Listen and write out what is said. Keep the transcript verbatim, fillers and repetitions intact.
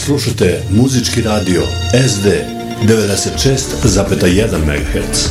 Slušate muzički radio S D devedeset šest zarez jedan megaherca.